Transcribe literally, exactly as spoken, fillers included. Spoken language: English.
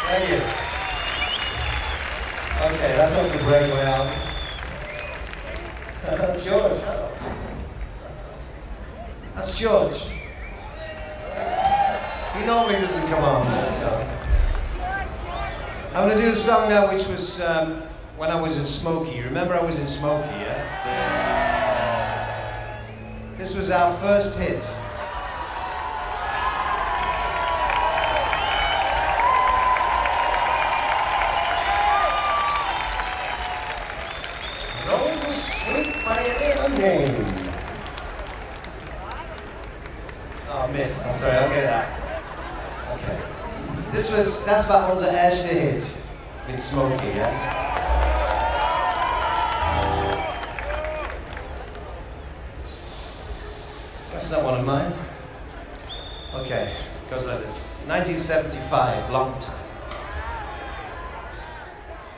Thank you. Okay, that's not the Breakaway album. George, hello. That's George. He normally doesn't come on. No. I'm going to do a song now which was um, when I was in Smokey. Remember I was in Smokey, yeah? This was our first hit. Roll to sleep, my little name. Oh, miss. I'm sorry, I'll get that. Okay. This was, that's about onze eerste hit with Smokey, yeah? That's not one of mine. Okay, goes like this. nineteen seventy-five, long time.